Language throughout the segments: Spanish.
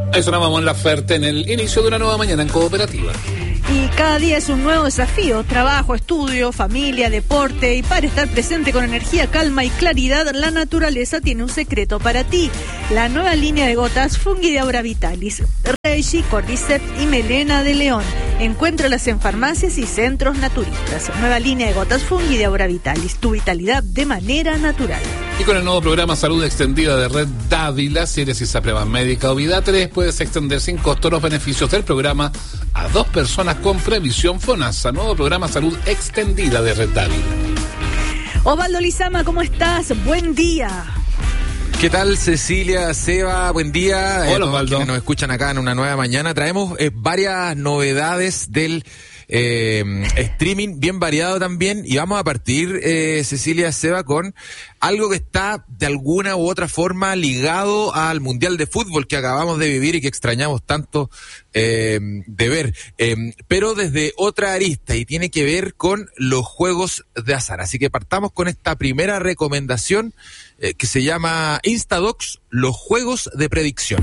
Eso nos vamos en la oferta en el inicio de una nueva mañana en Cooperativa. Y cada día es un nuevo desafío, trabajo, estudio, familia, deporte, y para estar presente con energía, calma y claridad, la naturaleza tiene un secreto para ti. La nueva línea de gotas Fungi de Aura Vitalis, Reishi, Cordyceps y Melena de León. Encuéntralas en farmacias y centros naturistas. Nueva línea de gotas Fungi de Aura Vitalis, tu vitalidad de manera natural. Y con el nuevo programa Salud Extendida de Red Dávila, si eres ISAPREVA médica o Vida 3, puedes extender sin costo los beneficios del programa a 2 personas con previsión FONASA. Nuevo programa Salud Extendida de Red Dávila. Osvaldo Lizama, ¿cómo estás? Buen día. ¿Qué tal, Cecilia, Seba? Buen día. Hola, Osvaldo. Quienes nos escuchan acá en una nueva mañana. Traemos varias novedades del streaming, bien variado también, y vamos a partir, Cecilia, Seba, con algo que está de alguna u otra forma ligado al Mundial de Fútbol que acabamos de vivir y que extrañamos tanto de ver, pero desde otra arista, y tiene que ver con los juegos de azar. Así que partamos con esta primera recomendación que se llama Instadocs, los juegos de predicción.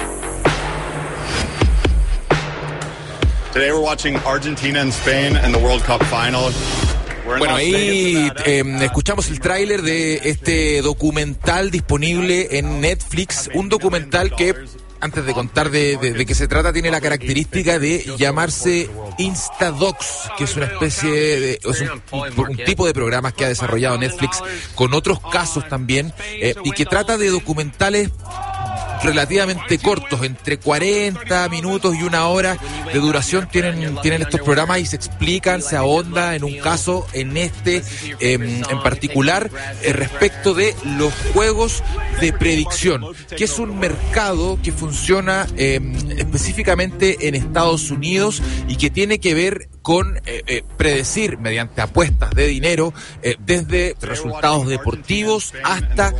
Today we're watching Argentina and Spain in the World Cup final. Bueno, ahí escuchamos el tráiler de este documental disponible en Netflix, un documental que, antes de contar de qué se trata, tiene la característica de llamarse Instadocs, que es una especie de, es un tipo de programas que ha desarrollado Netflix con otros casos también, y que trata de documentales relativamente cortos, entre 40 minutos y 1 hora de duración tienen estos programas, y se explican, se ahonda en un caso, en este en particular, respecto de los juegos de predicción, que es un mercado que funciona específicamente en Estados Unidos y que tiene que ver con predecir mediante apuestas de dinero, desde resultados deportivos hasta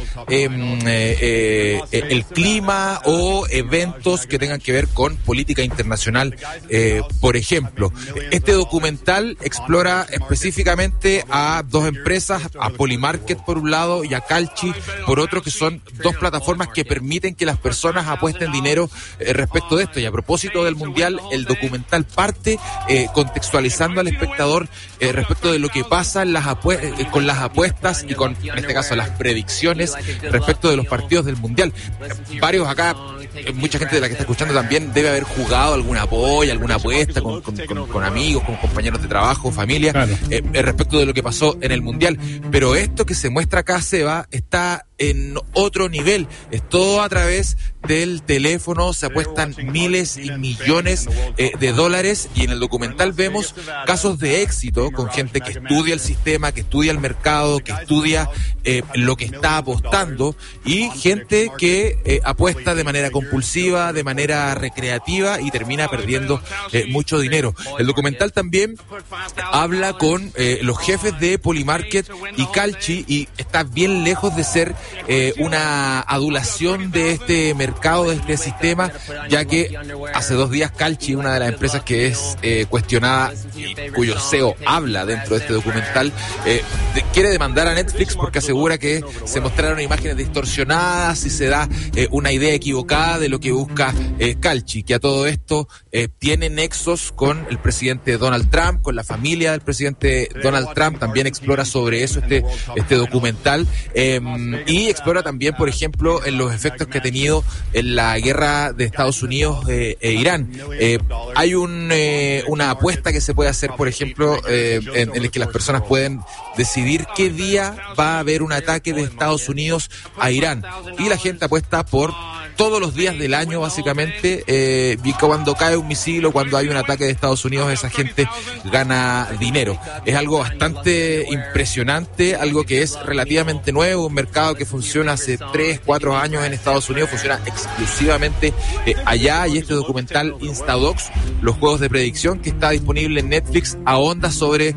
el clima o eventos que tengan que ver con política internacional, por ejemplo. Este documental explora específicamente a 2 empresas, a Polymarket por un lado y a Kalshi por otro, que son 2 plataformas que permiten que las personas apuesten dinero respecto de esto. Y a propósito del Mundial, el documental parte contextualizando al espectador respecto de lo que pasa en con las apuestas y con, en este caso, las predicciones respecto de los partidos del Mundial. Varios acá, mucha gente de la que está escuchando también debe haber jugado alguna apoya, alguna apuesta con amigos, con compañeros de trabajo, familia, claro, respecto de lo que pasó en el Mundial. Pero esto que se muestra acá, Seba, está en otro nivel. Es todo a través del teléfono, se apuestan miles y millones de dólares, y en el documental vemos casos de éxito con gente que estudia el sistema, que estudia el mercado, que estudia lo que está apostando, y gente que apuesta de manera compulsiva, de manera recreativa, y termina perdiendo mucho dinero. El documental también habla con los jefes de Polymarket y Kalshi, y está bien lejos de ser una adulación de este mercado, de este sistema, ya que hace 2 días Kalshi, una de las empresas que es cuestionada y cuyo CEO habla dentro de este documental, quiere demandar a Netflix porque asegura que se mostraron imágenes distorsionadas y se da una idea equivocada de lo que busca Kalshi, que a todo esto tiene nexos con el presidente Donald Trump, con la familia del presidente Donald Trump. También explora sobre eso este documental, y explora también, por ejemplo, en los efectos que ha tenido en la guerra de Estados Unidos e Irán. Hay una apuesta que se puede hacer, por ejemplo, en el que las personas pueden decidir qué día va a haber un ataque de Estados Unidos a Irán, y la gente apuesta por todos los días del año, básicamente, y cuando cae un misil o cuando hay un ataque de Estados Unidos, esa gente gana dinero. Es algo bastante impresionante, algo que es relativamente nuevo, un mercado que funciona hace 3-4 años en Estados Unidos, funciona exclusivamente allá, y este documental Instadocs, los juegos de predicción, que está disponible en Netflix, ahonda sobre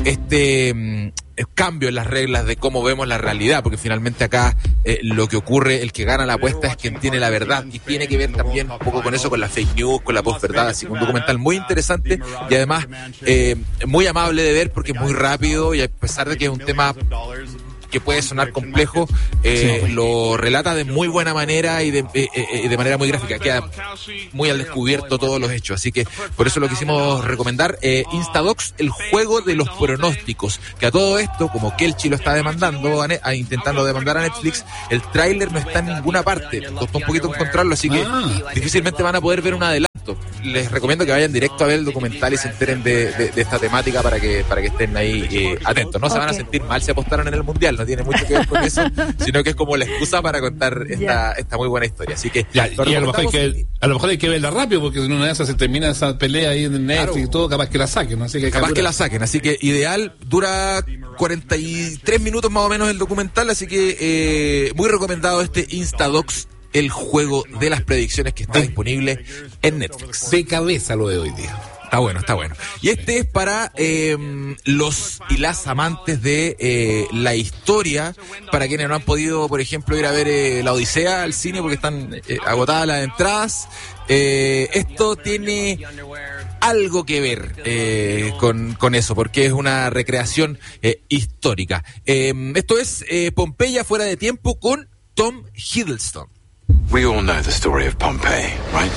este cambio en las reglas de cómo vemos la realidad, porque finalmente acá lo que ocurre, el que gana la apuesta es quien tiene la verdad, y tiene que ver también un poco con eso, con la fake news, con la posverdad. Así que un documental muy interesante y además muy amable de ver, porque es muy rápido, y a pesar de que es un tema que puede sonar complejo, lo relata de muy buena manera y de manera muy gráfica. Queda muy al descubierto todos los hechos. Así que por eso lo quisimos recomendar. Instadocs, el juego de los pronósticos. Que a todo esto, como Kelchi lo está demandando, intentando demandar a Netflix, el tráiler no está en ninguna parte. Costó un poquito encontrarlo, así que difícilmente van a poder ver un adelanto. Les recomiendo que vayan directo a ver el documental y se enteren de esta temática para que estén ahí atentos. No se van a sentir mal si apostaron en el Mundial, no tiene mucho que ver con eso, sino que es como la excusa para contar esta muy buena historia. Así que y a lo mejor hay que verla rápido, porque en una de esas se termina esa pelea ahí en Netflix y todo, capaz que la saquen. Así que ideal, dura 43 minutos más o menos el documental, así que muy recomendado este Instadocs, el juego de las predicciones, que está disponible en Netflix. De cabeza lo de hoy día. Está bueno. Y este es para los y las amantes de la historia, para quienes no han podido, por ejemplo, ir a ver La Odisea al cine porque están agotadas las entradas. Esto tiene algo que ver con eso, porque es una recreación histórica. Esto es Pompeya fuera de tiempo con Tom Hiddleston. We all know the story of Pompeii, right?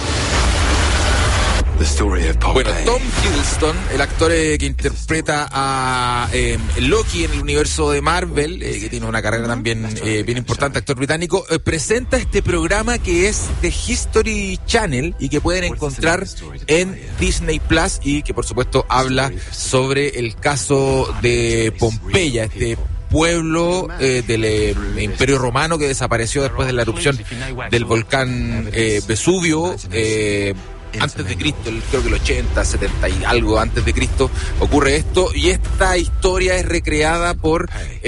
The story of Pompeii. Bueno, Tom Hiddleston, el actor que interpreta a Loki en el universo de Marvel, que tiene una carrera también bien importante, actor británico, presenta este programa que es de History Channel y que pueden encontrar en Disney Plus, y que por supuesto habla sobre el caso de Pompeya, este pueblo del Imperio Romano que desapareció después de la erupción del volcán Vesubio, antes de Cristo, creo que el 80, 70 y algo antes de Cristo ocurre esto, y esta historia es recreada por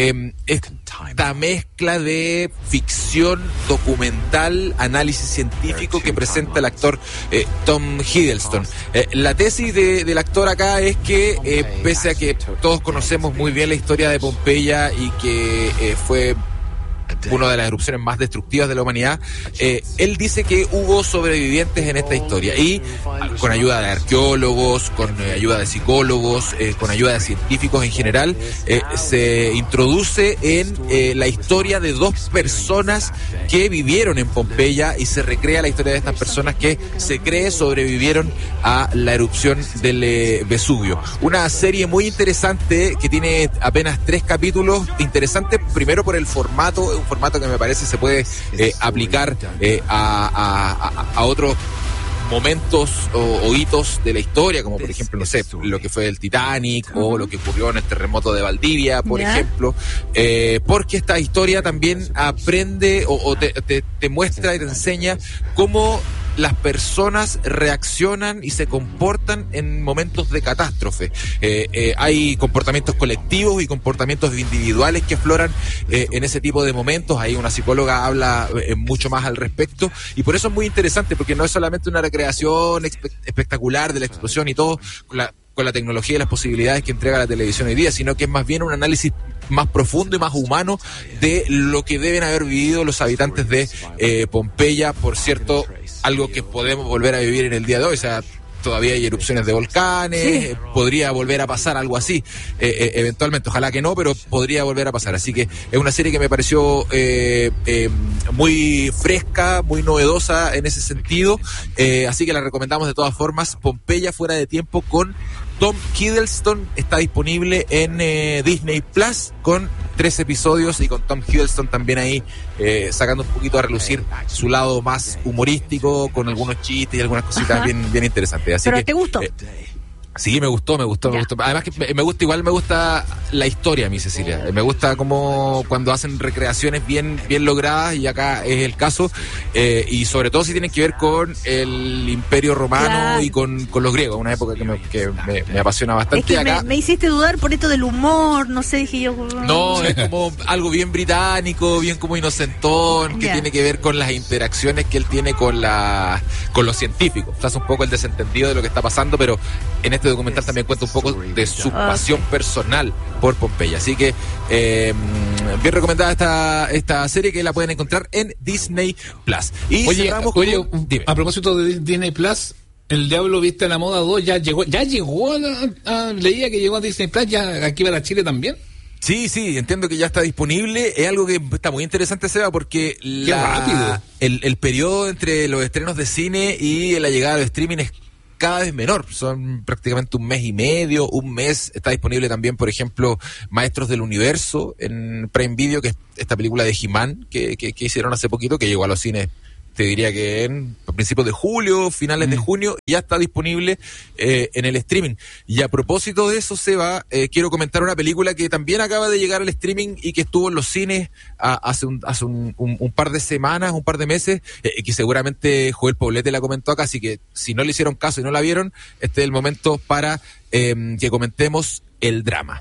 esta mezcla de ficción, documental, análisis científico que presenta el actor Tom Hiddleston. La tesis del actor acá es que pese a que todos conocemos muy bien la historia de Pompeya y que fue una de las erupciones más destructivas de la humanidad, él dice que hubo sobrevivientes en esta historia, y con ayuda de arqueólogos, con ayuda de psicólogos, con ayuda de científicos en general, se introduce en la historia de dos personas que vivieron en Pompeya, y se recrea la historia de estas personas que se cree sobrevivieron a la erupción del Vesubio. Una serie muy interesante que tiene apenas 3 capítulos, interesante primero por el formato, un formato que me parece se puede aplicar a otros momentos o hitos de la historia, como por ejemplo, no sé, lo que fue el Titanic o lo que ocurrió en el terremoto de Valdivia, por ejemplo, porque esta historia también aprende o te muestra y te enseña cómo las personas reaccionan y se comportan en momentos de catástrofe. Hay comportamientos colectivos y comportamientos individuales que afloran en ese tipo de momentos. Ahí una psicóloga habla mucho más al respecto, y por eso es muy interesante, porque no es solamente una recreación espectacular de la explosión y todo, con la tecnología y las posibilidades que entrega la televisión hoy día, sino que es más bien un análisis más profundo y más humano de lo que deben haber vivido los habitantes de Pompeya. Por cierto, algo que podemos volver a vivir en el día de hoy. O sea, todavía hay erupciones de volcanes, podría volver a pasar algo así, eventualmente, ojalá que no, pero podría volver a pasar. Así que es una serie que me pareció muy fresca, muy novedosa en ese sentido, así que la recomendamos de todas formas. Pompeya fuera de tiempo con Tom Hiddleston, está disponible en Disney Plus con 3 episodios, y con Tom Hiddleston también ahí sacando un poquito a relucir su lado más humorístico, con algunos chistes y algunas cositas bien interesantes. Así ¿Pero que, te gustó? Sí, me gustó. Además que me gusta la historia a mí, Cecilia. Me gusta como cuando hacen recreaciones bien logradas, y acá es el caso, y sobre todo si tienen que ver con el Imperio Romano y con los griegos, una época que me apasiona bastante. Es que acá me hiciste dudar por esto del humor, no sé, dije yo. No, es como algo bien británico, bien como inocentón, que tiene que ver con las interacciones que él tiene con los científicos. O sea, es un poco el desentendido de lo que está pasando, pero en este documental también cuenta un poco de su pasión personal por Pompeya. Así que bien recomendada esta serie, que la pueden encontrar en Disney Plus. Y oye, a propósito de Disney Plus, El Diablo Viste a la Moda 2 ya llegó leía que llegó a Disney Plus, ya aquí para Chile también. Sí, entiendo que ya está disponible. Es algo que está muy interesante, Seba, porque rápido. El periodo entre los estrenos de cine y la llegada del streaming es cada vez menor. Son prácticamente un mes y medio, un mes. Está disponible también, por ejemplo, Maestros del Universo en Prime Video, que es esta película de He-Man que hicieron hace poquito, que llegó a los cines, te diría que a principios de julio, finales de junio, ya está disponible en el streaming. Y a propósito de eso, Seba, quiero comentar una película que también acaba de llegar al streaming y que estuvo en los cines hace un par de semanas, un par de meses, que seguramente Joel Poblete la comentó acá, así que si no le hicieron caso y no la vieron, este es el momento para que comentemos el drama.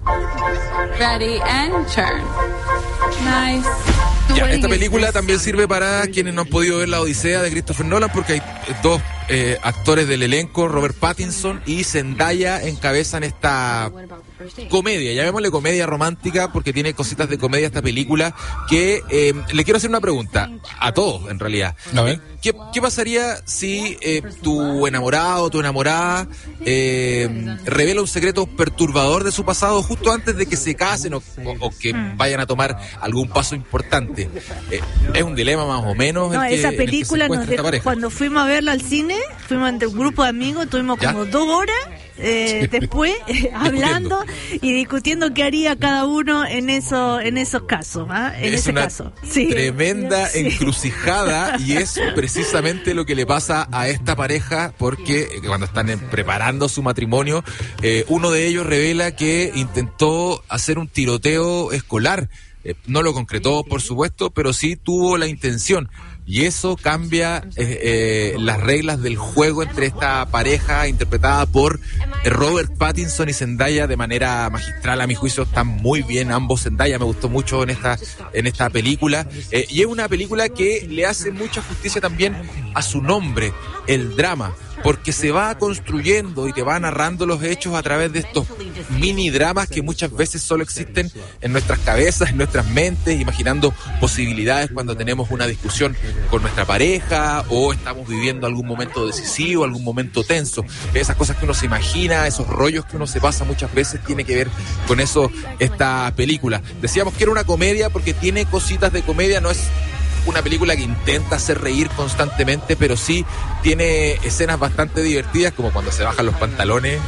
Ready and turn. Nice. Ya, esta película también sirve para quienes no han podido ver La Odisea de Christopher Nolan, porque hay dos actores del elenco, Robert Pattinson y Zendaya, encabezan esta comedia, llamémosle comedia romántica, porque tiene cositas de comedia esta película, que le quiero hacer una pregunta a todos, en realidad. A ver. ¿Qué pasaría si tu enamorado o tu enamorada revela un secreto perturbador de su pasado justo antes de que se casen o que vayan a tomar algún paso importante? Es un dilema más o menos. No, esa película nos dejó, cuando fuimos a verla al cine, fuimos entre un grupo de amigos, estuvimos como 2 horas después hablando y discutiendo qué haría cada uno en esos casos. Es una tremenda encrucijada y es precisamente lo que le pasa a esta pareja, porque cuando están preparando su matrimonio, uno de ellos revela que intentó hacer un tiroteo escolar. No lo concretó, por supuesto, pero sí tuvo la intención. Y eso cambia las reglas del juego entre esta pareja interpretada por Robert Pattinson y Zendaya de manera magistral. A mi juicio están muy bien ambos. Zendaya me gustó mucho en esta película. Y es una película que le hace mucha justicia también a su nombre, el drama, porque se va construyendo y te va narrando los hechos a través de estos mini dramas que muchas veces solo existen en nuestras cabezas, en nuestras mentes, imaginando posibilidades cuando tenemos una discusión con nuestra pareja o estamos viviendo algún momento decisivo, algún momento tenso. Esas cosas que uno se imagina, esos rollos que uno se pasa muchas veces, tiene que ver con eso esta película. Decíamos que era una comedia porque tiene cositas de comedia, no es una película que intenta hacer reír constantemente, pero sí tiene escenas bastante divertidas, como cuando se bajan los pantalones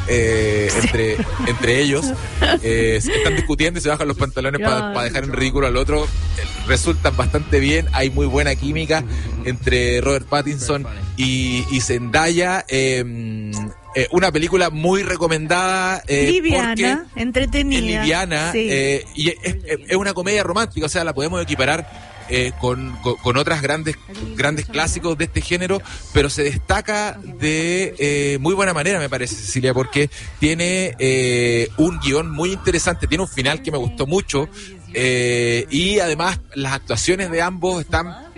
entre ellos, están discutiendo y se bajan los pantalones para dejar en ridículo al otro. Resultan bastante bien, hay muy buena química entre Robert Pattinson y Zendaya. Una película muy recomendada, liviana, entretenida, es liviana, sí. Y es una comedia romántica, o sea, la podemos equiparar con otras grandes clásicos de este género, pero se destaca de muy buena manera, me parece, Cecilia, porque tiene un guión muy interesante, tiene un final que me gustó mucho, y además las actuaciones de ambos están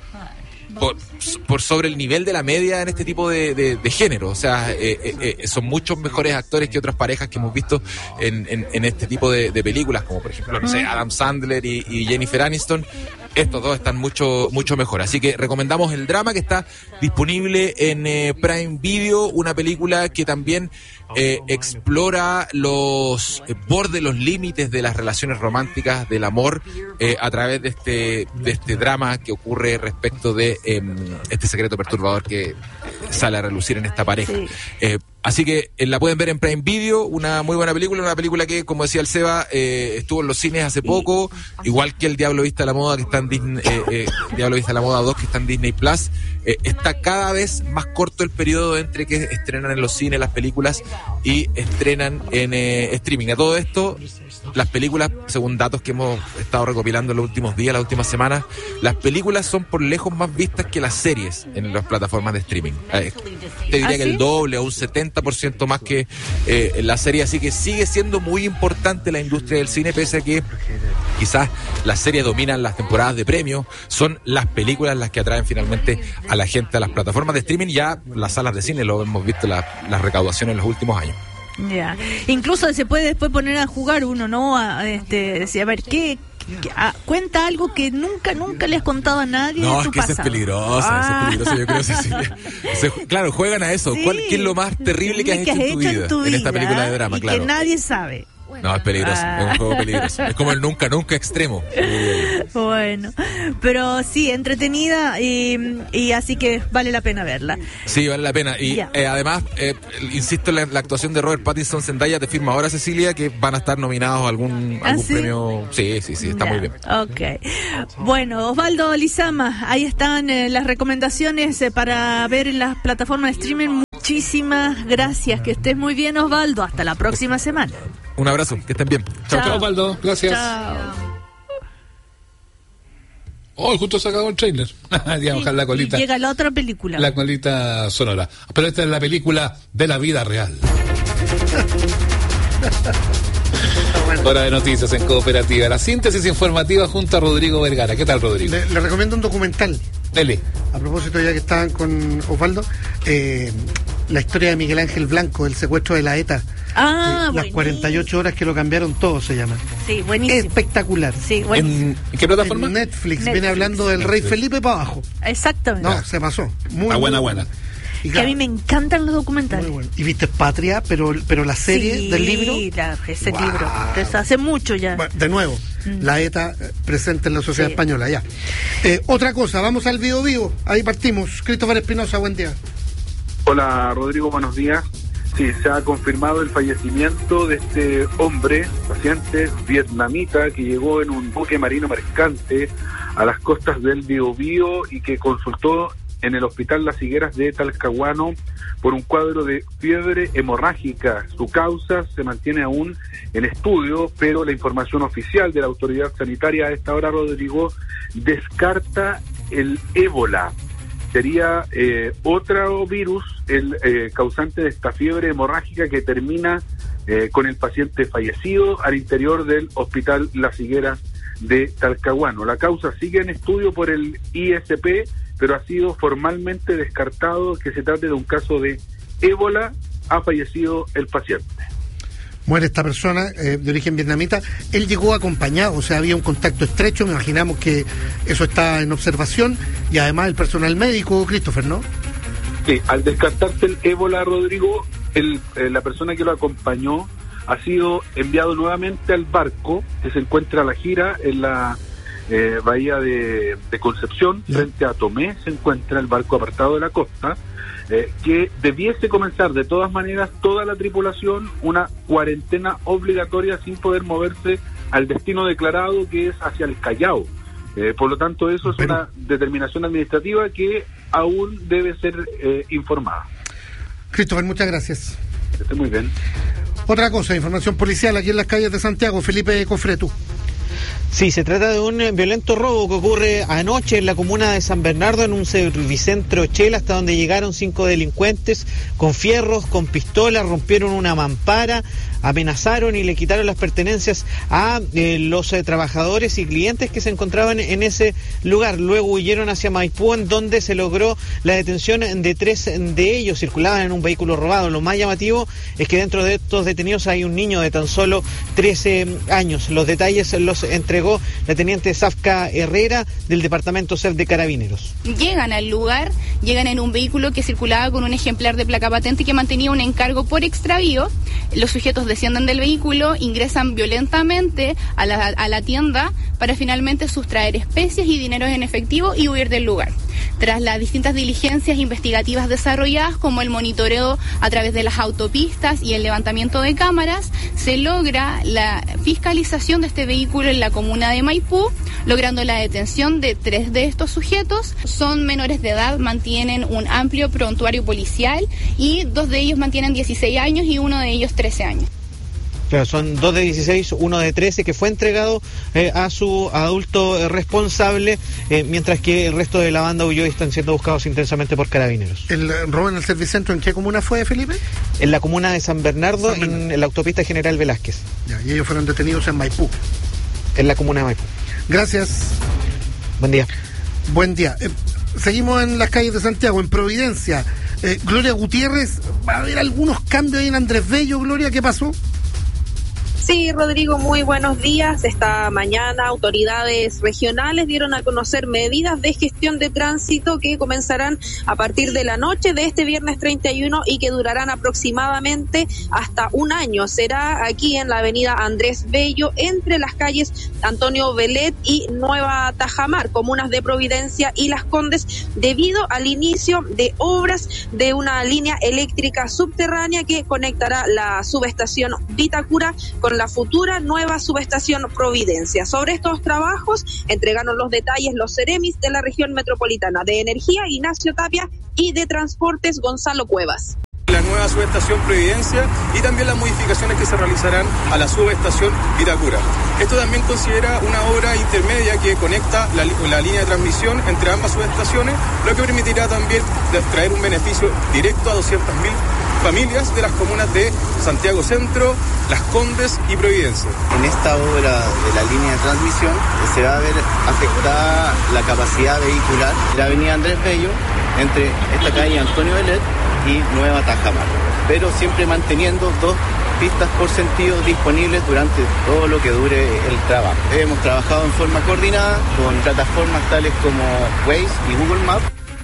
por sobre el nivel de la media en este tipo de género. O sea, son muchos mejores actores que otras parejas que hemos visto en este tipo de películas, como por ejemplo, no sé, Adam Sandler y Jennifer Aniston. Estos dos están mucho mejor. Así que recomendamos el drama, que está disponible en Prime Video, una película que también explora los bordes, los límites de las relaciones románticas, del amor, a través de este drama que ocurre respecto de este secreto perturbador que sale a relucir en esta pareja. Sí. Así que la pueden ver en Prime Video, una muy buena película, una película que, como decía el Seba, estuvo en los cines hace poco, igual que El Diablo Viste a la Moda, que está en Disney, Diablo Viste a la Moda 2, que está en Disney Plus. Está cada vez más corto el periodo entre que estrenan en los cines las películas y estrenan en streaming. A todo esto, las películas, según datos que hemos estado recopilando en los últimos días, las últimas semanas, las películas son por lejos más vistas que las series en las plataformas de streaming. Te diría que el doble o un 70% más que la serie, así que sigue siendo muy importante la industria del cine, pese a que quizás las series dominan las temporadas de premios, son las películas las que atraen finalmente a la gente a las plataformas de streaming. Ya las salas de cine lo hemos visto, las recaudaciones en los últimos años. Ya, incluso se puede después poner a jugar uno, ¿no? Decir, a ver, ¿qué cuenta algo que nunca le has contado a nadie? No, de tu es que eso es peligrosa, yo creo, Cecilia. Claro, juegan a eso. Sí. ¿Qué es lo más terrible que has hecho en tu vida? En esta película de drama, y claro. que nadie sabe. No, es peligroso, es un juego peligroso. Es como el nunca extremo. Bueno, pero sí, entretenida y así que vale la pena verla. Sí, vale la pena. Y además, insisto, la actuación de Robert Pattinson, Zendaya, te firma ahora, Cecilia, que van a estar nominados a algún ¿sí? premio. Sí, está muy bien. Ok. Bueno, Osvaldo Lizama, ahí están las recomendaciones para ver en las plataformas de streaming. Muchísimas gracias, que estés muy bien, Osvaldo. Hasta la próxima semana. Un abrazo, que estén bien. Chao, Osvaldo. Gracias. Chao. Oh, justo se acabó el trailer. Ya, la colita. Y llega la otra película. La colita sonora. Pero esta es la película de la vida real. Hora de noticias en Cooperativa. La síntesis informativa junto a Rodrigo Vergara. ¿Qué tal, Rodrigo? Le recomiendo un documental. Dele. A propósito, ya que estaban con Osvaldo, la historia de Miguel Ángel Blanco, el secuestro de la ETA. Las 48 horas que lo cambiaron todo, se llama. Sí, buenísimo. Espectacular. Sí, buenísimo. ¿En qué plataforma? En Netflix. Viene hablando del rey Felipe para abajo. Exactamente. No, se pasó. Muy buena. Y que a mí me encantan los documentales. Muy bueno. Y viste Patria, pero la serie del libro. Sí, ese libro. Entonces, hace mucho ya. Bueno, de nuevo, la ETA presente en la sociedad española, ya. Otra cosa, vamos al vivo. Ahí partimos. Christopher Espinosa, buen día. Hola, Rodrigo, buenos días. Sí, se ha confirmado el fallecimiento de este hombre, paciente vietnamita, que llegó en un buque marino mercante a las costas del Biobío y que consultó en el Hospital Las Higueras de Talcahuano por un cuadro de fiebre hemorrágica. Su causa se mantiene aún en estudio, pero la información oficial de la autoridad sanitaria a esta hora, Rodrigo, descarta el ébola. Sería otro virus, el causante de esta fiebre hemorrágica que termina con el paciente fallecido al interior del Hospital Las Higueras de Talcahuano. La causa sigue en estudio por el ISP, pero ha sido formalmente descartado que se trate de un caso de ébola. Ha fallecido el paciente. Muere esta persona de origen vietnamita. Él llegó acompañado, o sea, había un contacto estrecho. Me imaginamos que eso está en observación. Y además el personal médico, Christopher, ¿no? Sí, al descartarse el ébola, Rodrigo, la persona que lo acompañó ha sido enviado nuevamente al barco que se encuentra a la gira en la bahía de Concepción, frente a Tomé. Se encuentra el barco apartado de la costa, que debiese comenzar de todas maneras toda la tripulación una cuarentena obligatoria sin poder moverse al destino declarado, que es hacia el Callao. Por lo tanto, eso es una determinación administrativa que aún debe ser informada. Christopher, muchas gracias. Que esté muy bien. Otra cosa, información policial aquí en las calles de Santiago. Felipe Cofretú. Sí, se trata de un violento robo que ocurre anoche en la comuna de San Bernardo, en un servicentro Shell, hasta donde llegaron 5 delincuentes con fierros, con pistolas, rompieron una mampara, amenazaron y le quitaron las pertenencias a los trabajadores y clientes que se encontraban en ese lugar. Luego huyeron hacia Maipú, en donde se logró la detención de 3 de ellos. Circulaban en un vehículo robado. Lo más llamativo es que dentro de estos detenidos hay un niño de tan solo 13 años. Los detalles los entregó la teniente Zafka Herrera del departamento CEP de Carabineros. Llegan al lugar, llegan en un vehículo que circulaba con un ejemplar de placa patente que mantenía un encargo por extravío. Los sujetos descienden del vehículo, ingresan violentamente a la tienda para finalmente sustraer especies y dinero en efectivo y huir del lugar. Tras las distintas diligencias investigativas desarrolladas, como el monitoreo a través de las autopistas y el levantamiento de cámaras, se logra la fiscalización de este vehículo en la comuna de Maipú, logrando la detención de 3 de estos sujetos. Son menores de edad, mantienen un amplio prontuario policial y 2 de ellos mantienen 16 años y 1 de ellos 13 años. Claro, son 2 de 16, 1 de 13, que fue entregado a su adulto responsable, mientras que el resto de la banda huyó y están siendo buscados intensamente por Carabineros. ¿El robo en el servicentro en qué comuna fue, Felipe? En la comuna de San Bernardo, en la autopista General Velázquez. Ya, y ellos fueron detenidos en Maipú. En la comuna de Maipú. Gracias. Buen día. Buen día. Seguimos en las calles de Santiago, en Providencia. Gloria Gutiérrez, ¿va a haber algunos cambios ahí en Andrés Bello, Gloria? ¿Qué pasó? Sí, Rodrigo, muy buenos días. Esta mañana autoridades regionales dieron a conocer medidas de gestión de tránsito que comenzarán a partir de la noche de este viernes 31 y que durarán aproximadamente hasta un año. Será aquí en la avenida Andrés Bello, entre las calles Antonio Velet y Nueva Tajamar, comunas de Providencia y Las Condes, debido al inicio de obras de una línea eléctrica subterránea que conectará la subestación Vitacura con la futura nueva subestación Providencia. Sobre estos trabajos entregaron los detalles los seremis de la región metropolitana de Energía, Ignacio Tapia, y de Transportes, Gonzalo Cuevas. La nueva subestación Providencia y también las modificaciones que se realizarán a la subestación Vitacura. Esto también considera una obra intermedia que conecta la línea de transmisión entre ambas subestaciones, lo que permitirá también traer un beneficio directo a 200.000 familias de las comunas de Santiago Centro, Las Condes y Providencia. En esta obra de la línea de transmisión se va a ver afectada la capacidad vehicular de la avenida Andrés Bello entre esta calle Antonio Velet y Nueva Tajamar, pero siempre manteniendo 2 pistas por sentido disponibles durante todo lo que dure el trabajo. Hemos trabajado en forma coordinada con plataformas tales como Waze y Google Maps.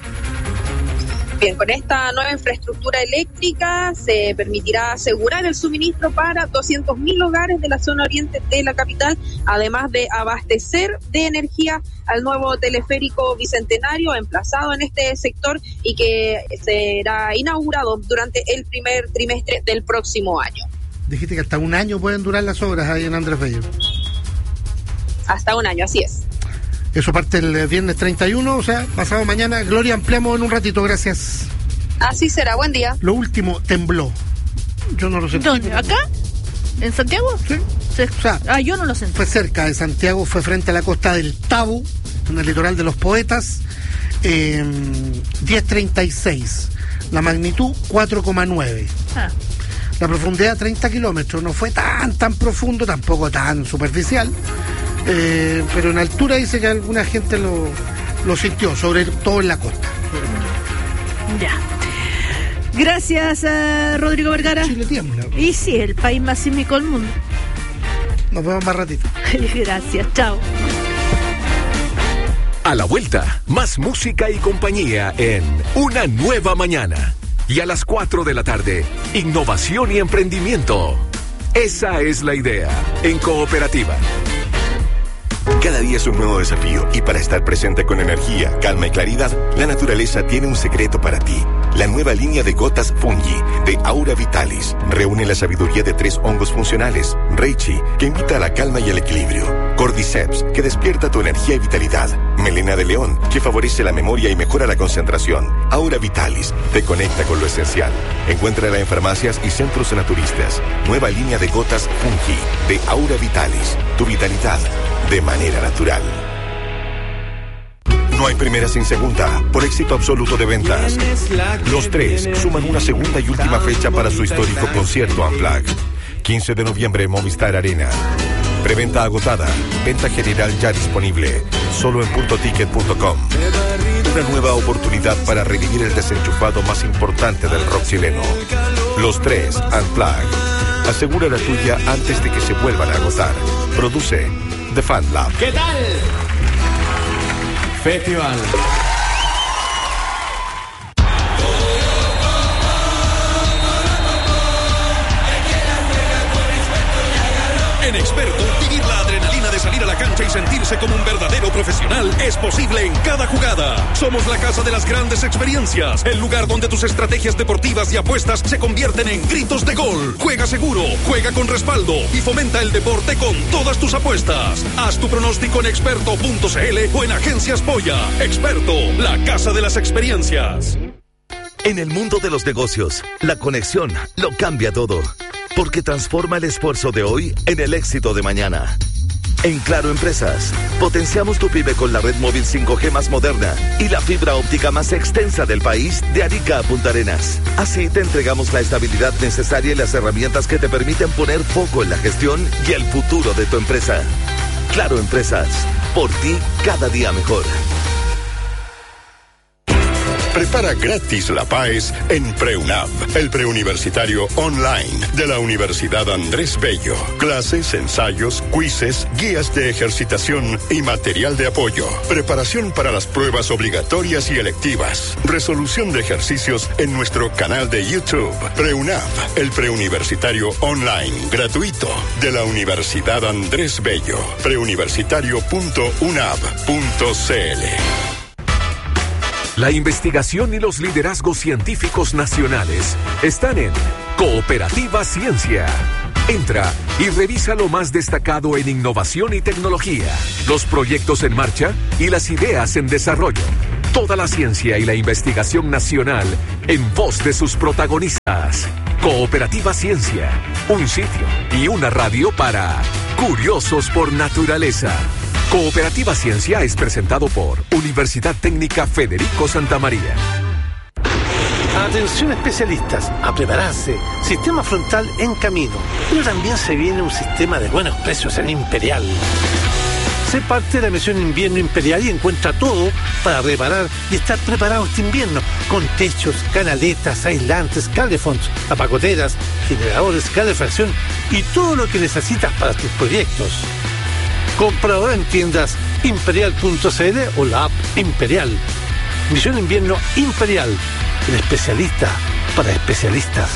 Bien, con esta nueva infraestructura eléctrica se permitirá asegurar el suministro para 200.000 hogares de la zona oriente de la capital, además de abastecer de energía al nuevo teleférico bicentenario emplazado en este sector y que será inaugurado durante el primer trimestre del próximo año. Dijiste que hasta un año pueden durar las obras ahí en Andrés Bello. Hasta un año, así es. Eso parte el viernes 31, o sea, pasado mañana. Gloria, ampliamos en un ratito, gracias. Así será, buen día. Lo último, tembló. Yo no lo sentí. ¿Dónde? ¿Acá? ¿En Santiago? Sí. O sea, yo no lo sentí. Fue cerca de Santiago, fue frente a la costa del Tabo, en el litoral de los Poetas, 10:36. La magnitud, 4,9. La profundidad, 30 kilómetros. No fue tan profundo, tampoco tan superficial. Pero en altura dice que alguna gente lo sintió, sobre todo en la costa. Ya. Gracias a Rodrigo Vergara. Chile tiembla. Y sí, el país más sísmico del mundo. Nos vemos más ratito. Gracias, chao. A la vuelta, más música y compañía en Una Nueva Mañana. Y a las 4 de la tarde, innovación y emprendimiento. Esa es la idea en Cooperativa. Cada día es un nuevo desafío y para estar presente con energía, calma y claridad, la naturaleza tiene un secreto para ti. La nueva línea de gotas Fungi de Aura Vitalis reúne la sabiduría de 3 hongos funcionales. Reishi, que invita a la calma y el equilibrio. Cordyceps, que despierta tu energía y vitalidad. Melena de león, que favorece la memoria y mejora la concentración. Aura Vitalis, te conecta con lo esencial. Encuéntrala en farmacias y centros naturistas. Nueva línea de gotas Fungi de Aura Vitalis. Tu vitalidad de manera natural. No hay primera sin segunda, por éxito absoluto de ventas. Los 3 suman una segunda y última fecha para su histórico concierto Unplugged. 15 de noviembre, Movistar Arena. Preventa agotada, venta general ya disponible, solo en puntoticket.com. Una nueva oportunidad para revivir el desenchufado más importante del rock chileno. Los 3 Unplugged. Asegura la tuya antes de que se vuelvan a agotar. Produce The Fan Lab. ¿Qué tal? Festival. En Experto, vivir la adrenalina de salir a la cancha y sentirse como un verdadero profesional es posible en cada jugada. Somos la casa de las grandes experiencias, el lugar donde tus estrategias deportivas y apuestas se convierten en gritos de gol. Juega seguro, juega con respaldo y fomenta el deporte con todas tus apuestas. Haz tu pronóstico en experto.cl o en Agencias Polla. Experto, la casa de las experiencias. En el mundo de los negocios, la conexión lo cambia todo, porque transforma el esfuerzo de hoy en el éxito de mañana. En Claro Empresas, potenciamos tu pyme con la red móvil 5G más moderna y la fibra óptica más extensa del país, de Arica a Punta Arenas. Así te entregamos la estabilidad necesaria y las herramientas que te permiten poner foco en la gestión y el futuro de tu empresa. Claro Empresas, por ti cada día mejor. Prepara gratis la PAES en PreUNAV, el preuniversitario online de la Universidad Andrés Bello. Clases, ensayos, quizzes, guías de ejercitación y material de apoyo. Preparación para las pruebas obligatorias y electivas. Resolución de ejercicios en nuestro canal de YouTube. PreUNAV, el preuniversitario online gratuito de la Universidad Andrés Bello. preuniversitario.unav.cl. La investigación y los liderazgos científicos nacionales están en Cooperativa Ciencia. Entra y revisa lo más destacado en innovación y tecnología, los proyectos en marcha y las ideas en desarrollo. Toda la ciencia y la investigación nacional en voz de sus protagonistas. Cooperativa Ciencia, un sitio y una radio para curiosos por naturaleza. Cooperativa Ciencia es presentado por Universidad Técnica Federico Santa María. Atención especialistas, a prepararse. Sistema frontal en camino. Pero también se viene un sistema de buenos precios en Imperial. Sé parte de la misión Invierno Imperial y encuentra todo para reparar y estar preparado este invierno. Con techos, canaletas, aislantes, calefonds, tapacoteras, generadores, calefacción y todo lo que necesitas para tus proyectos. Compra ahora en tiendas imperial.cl o la app Imperial. Misión Invierno Imperial, el especialista para especialistas.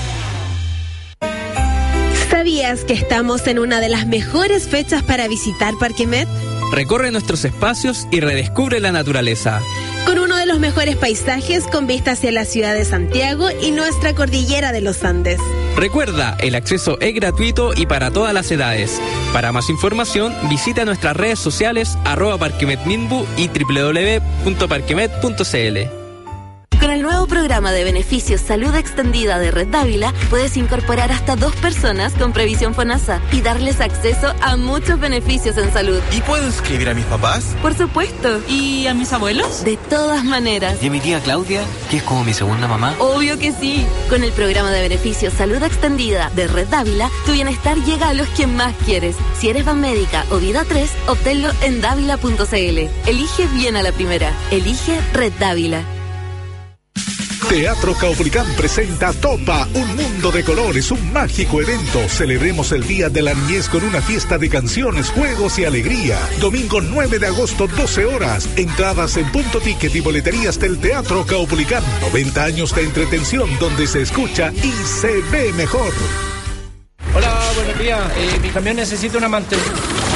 ¿Sabías que estamos en una de las mejores fechas para visitar Parque Met? Recorre nuestros espacios y redescubre la naturaleza. Con uno de los mejores paisajes con vista hacia la ciudad de Santiago y nuestra cordillera de los Andes. Recuerda, el acceso es gratuito y para todas las edades. Para más información, visita nuestras redes sociales @parquemetminbu y www.parquemet.cl. Con el nuevo programa de beneficios Salud Extendida de Red Dávila, puedes incorporar hasta 2 personas con previsión FONASA y darles acceso a muchos beneficios en salud. ¿Y puedo inscribir a mis papás? Por supuesto. ¿Y a mis abuelos? De todas maneras. ¿Y a mi tía Claudia, que es como mi segunda mamá? Obvio que sí. Con el programa de beneficios Salud Extendida de Red Dávila, tu bienestar llega a los que más quieres. Si eres Banmédica o Vida 3, obténlo en dávila.cl. Elige bien a la primera. Elige Red Dávila. Teatro Caupolicán presenta Topa, un mundo de colores, un mágico evento. Celebremos el Día de la Niñez con una fiesta de canciones, juegos y alegría. Domingo 9 de agosto, 12 horas. Entradas en Punto Ticket y boleterías del Teatro Caupolicán. 90 años de entretención donde se escucha y se ve mejor. Hola, buenos días. Mi camión necesita una mantención.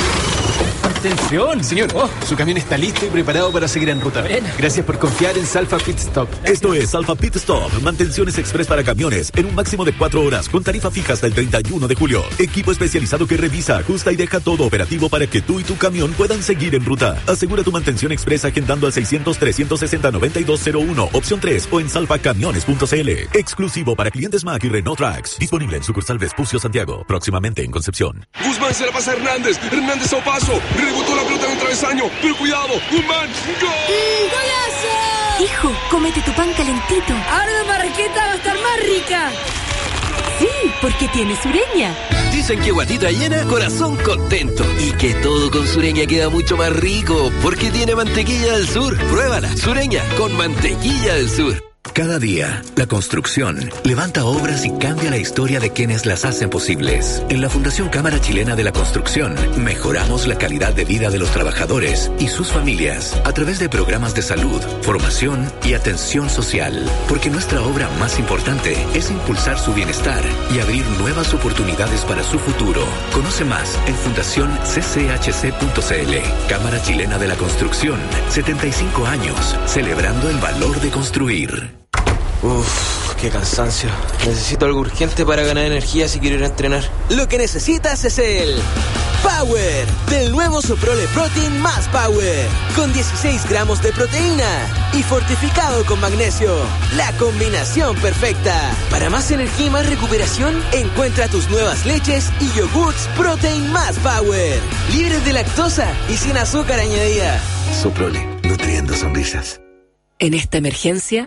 Señor, su camión está listo y preparado para seguir en ruta. Bien. Gracias por confiar en Salfa Pit Stop. Esto es Salfa Pit Stop, mantenciones express para camiones en un máximo de 4 horas con tarifa fija hasta el 31 de julio. Equipo especializado que revisa, ajusta y deja todo operativo para que tú y tu camión puedan seguir en ruta. Asegura tu mantención express agendando al 600-360-9201, opción 3 o en salfacamiones.cl. Exclusivo para clientes Mack y Renault Trax. Disponible en sucursal Vespucio Santiago, próximamente en Concepción. Guzmán se la pasa a Hernández. Hernández a paso. Rebotó la pelota en el travesaño, pero cuidado, Guzmán, ¡gol! ¡Golazo! Hijo, cómete tu pan calentito. Ahora la marraqueta va a estar más rica. Sí, porque tiene Sureña. Dicen que guatita llena, corazón contento. Y que todo con Sureña queda mucho más rico, porque tiene mantequilla del sur. Pruébala, Sureña, con mantequilla del sur. Cada día, la construcción levanta obras y cambia la historia de quienes las hacen posibles. En la Fundación Cámara Chilena de la Construcción, mejoramos la calidad de vida de los trabajadores y sus familias a través de programas de salud, formación y atención social. Porque nuestra obra más importante es impulsar su bienestar y abrir nuevas oportunidades para su futuro. Conoce más en fundacionccHC.cl. Cámara Chilena de la Construcción, 75 años, celebrando el valor de construir. Uf, qué cansancio. Necesito algo urgente para ganar energía si quiero ir a entrenar. Lo que necesitas es el Power del nuevo Soprole Protein más Power, con 16 gramos de proteína y fortificado con magnesio. La combinación perfecta. Para más energía y más recuperación, encuentra tus nuevas leches y yogurts Protein más Power, libres de lactosa y sin azúcar añadida. Soprole, nutriendo sonrisas. En esta emergencia está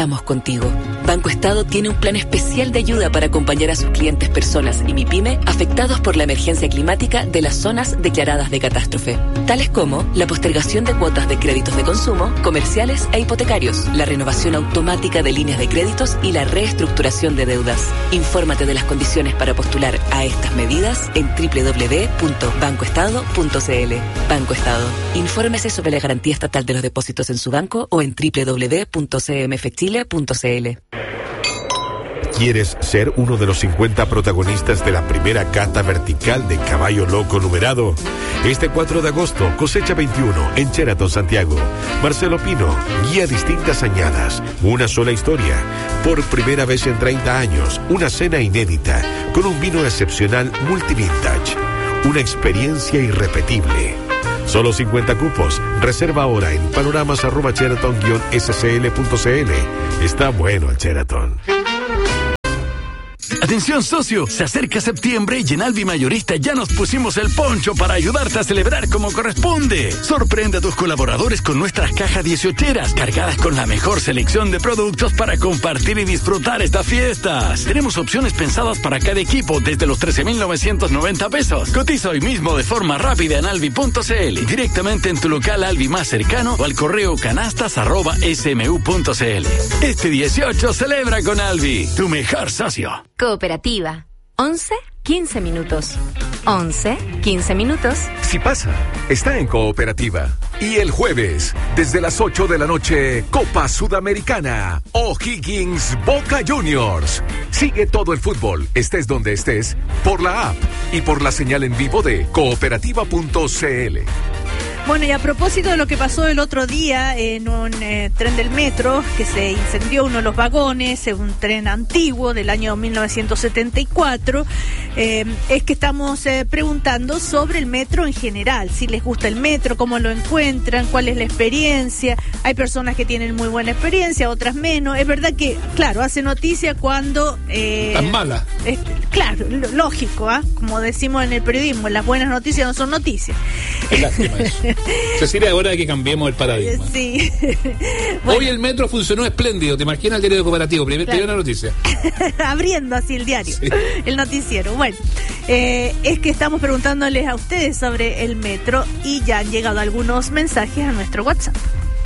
estamos contigo. Banco Estado tiene un plan especial de ayuda para acompañar a sus clientes personas y MIPYME afectados por la emergencia climática de las zonas declaradas de catástrofe, tales como la postergación de cuotas de créditos de consumo, comerciales e hipotecarios, la renovación automática de líneas de créditos y la reestructuración de deudas. Infórmate de las condiciones para postular a estas medidas en www.bancoestado.cl. Banco Estado. Infórmese sobre la garantía estatal de los depósitos en su banco o en www.cmfchile.cl. ¿Quieres ser uno de los 50 protagonistas de la primera cata vertical de caballo loco numerado? Este 4 de agosto, cosecha 21, en Sheraton, Santiago. Marcelo Pino guía distintas añadas, una sola historia. Por primera vez en 30 años, una cena inédita, con un vino excepcional multivintage. Una experiencia irrepetible. Solo 50 cupos. Reserva ahora en panoramas@sheraton-scl.cl. Está bueno el Sheraton. Atención, socio, se acerca septiembre y en Alvi Mayorista ya nos pusimos el poncho para ayudarte a celebrar como corresponde. Sorprende a tus colaboradores con nuestras cajas 18eras cargadas con la mejor selección de productos para compartir y disfrutar estas fiestas. Tenemos opciones pensadas para cada equipo desde los 13,990 pesos. Cotiza hoy mismo de forma rápida en alvi.cl, directamente en tu local Alvi más cercano o al correo canastas@smu.cl. Este 18 celebra con Alvi, tu mejor socio. Cooperativa. 11-15 minutos. 11-15 minutos. Si pasa, está en Cooperativa. Y el jueves, desde las 8 de la noche, Copa Sudamericana. O'Higgins Boca Juniors. Sigue todo el fútbol, estés donde estés, por la app y por la señal en vivo de cooperativa.cl. Bueno, y a propósito de lo que pasó el otro día en un tren del metro, que se incendió uno de los vagones, un tren antiguo del año 1974, es que estamos preguntando sobre el metro en general, si les gusta el metro, cómo lo encuentran, cuál es la experiencia. Hay personas que tienen muy buena experiencia, otras menos. Es verdad que, claro, hace noticia cuando... tan mala. Claro, lógico, como decimos en el periodismo, las buenas noticias no son noticias. Es lástima eso. Cecilia, ahora hay que cambiemos el paradigma. Sí. Bueno. Hoy el metro funcionó espléndido. ¿Te imaginas el diario cooperativo? Primera noticia. Abriendo así el diario, sí. El noticiero. Bueno, es que estamos preguntándoles a ustedes sobre el metro y ya han llegado algunos mensajes a nuestro WhatsApp.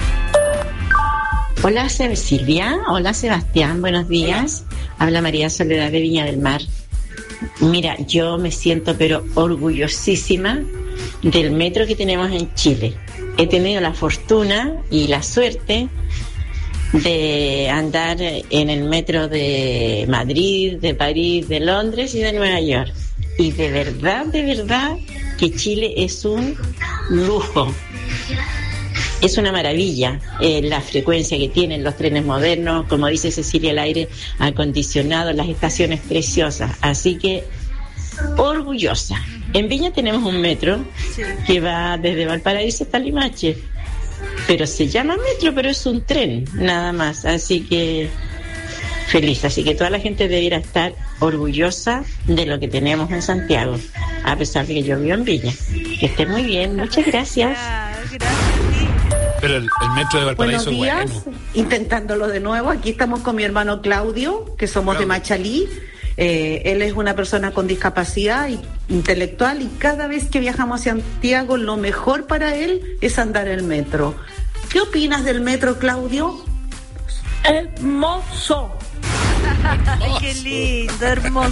Hola Silvia, hola Sebastián, buenos días. Habla María Soledad de Viña del Mar. Mira, yo me siento pero orgullosísima del metro que tenemos en Chile. He tenido la fortuna y la suerte de andar en el metro de Madrid, de París, de Londres y de Nueva York. Y de verdad que Chile es un lujo. Es una maravilla la frecuencia que tienen los trenes modernos, como dice Cecilia, el aire acondicionado, las estaciones preciosas. Así que orgullosa. En Viña tenemos un metro que va desde Valparaíso hasta Limache, pero se llama metro, pero es un tren nada más. Así que feliz. Así que toda la gente debiera estar orgullosa de lo que tenemos en Santiago, a pesar de que yo vivo en Viña. Que esté muy bien. Muchas gracias. Pero el metro de Valparaíso es bueno. Intentándolo de nuevo. Aquí estamos con mi hermano Claudio, que somos de Machalí. Él es una persona con discapacidad intelectual y cada vez que viajamos a Santiago lo mejor para él es andar en el metro. ¿Qué opinas del metro, Claudio? Hermoso. Ay, qué lindo, hermoso.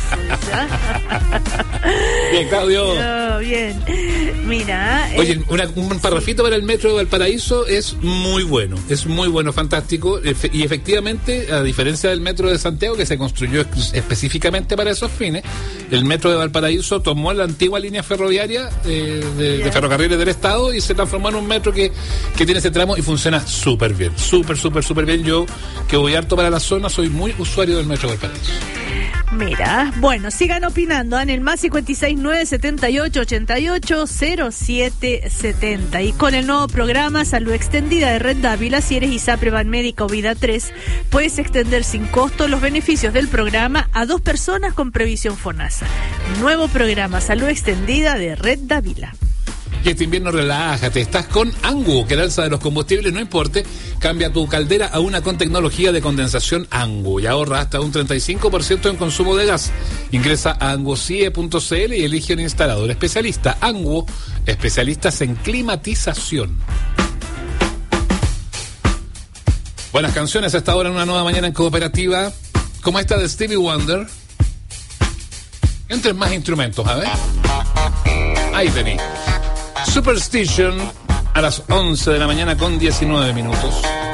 Bien, Claudio. Oh, bien. Mira. Oye, un parrafito para el metro de Valparaíso es muy bueno, fantástico. Y efectivamente, a diferencia del metro de Santiago, que se construyó específicamente para esos fines, el metro de Valparaíso tomó la antigua línea ferroviaria de ferrocarriles del Estado y se transformó en un metro que tiene ese tramo y funciona súper bien. Súper bien. Yo, que voy harto para la zona, soy muy usuario del metro de Valparaíso. Mira, bueno, sigan opinando en el más 569-7888-0770. Y con el nuevo programa Salud Extendida de Red Dávila, si eres ISAPRE, Banmédica o Vida 3, puedes extender sin costo los beneficios del programa a 2 personas con previsión FONASA. Nuevo programa Salud Extendida de Red Dávila. Y este invierno relájate, estás con Angu, que el alza de los combustibles no importe, cambia tu caldera a una con tecnología de condensación Angu y ahorra hasta un 35% en consumo de gas. Ingresa a angucie.cl y elige un instalador especialista. Angu, especialistas en climatización. Buenas canciones hasta ahora en una nueva mañana en Cooperativa, como esta de Stevie Wonder. Entren más instrumentos, a ver. Ahí tenéis. Superstition a las 11 de la mañana con 19 minutos.